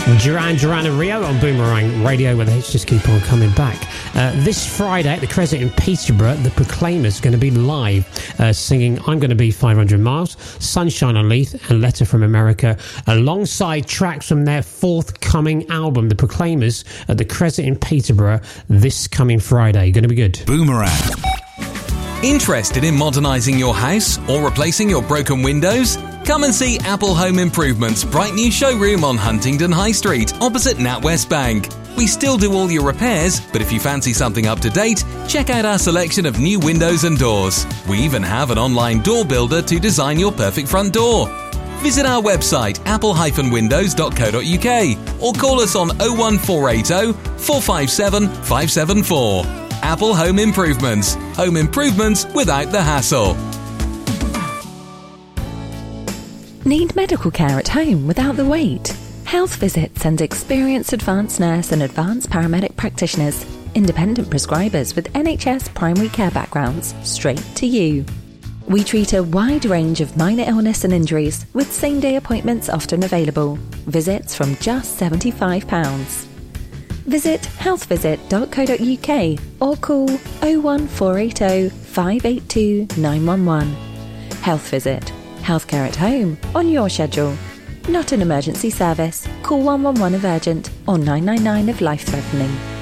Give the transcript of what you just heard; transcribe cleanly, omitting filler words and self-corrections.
Duran and Rio on Boomerang Radio, where the hits just keep on coming back. This Friday at the Crescent in Peterborough, the Proclaimers are going to be live singing I'm Going to Be 500 Miles, Sunshine on Leith and Letter from America, alongside tracks from their forthcoming album, The Proclaimers, at the Crescent in Peterborough this coming Friday. Going to be good. Boomerang. Interested in modernising your house or replacing your broken windows? Come and see Apple Home Improvement's bright new showroom on Huntingdon High Street, opposite NatWest Bank. We still do all your repairs, but if you fancy something up to date, check out our selection of new windows and doors. We even have an online door builder to design your perfect front door. Visit our website apple-windows.co.uk or call us on 01480 457 574. Apple Home Improvements. Home improvements without the hassle. Need medical care at home without the wait? Health Visit sends experienced advanced nurse and advanced paramedic practitioners, independent prescribers with NHS primary care backgrounds, straight to you. We treat a wide range of minor illness and injuries, with same-day appointments often available. Visits from just £75. Visit healthvisit.co.uk or call 01480 582 911. Health Visit. Healthcare at home, on your schedule. Not an emergency service. Call 111 if urgent or 999 if life-threatening.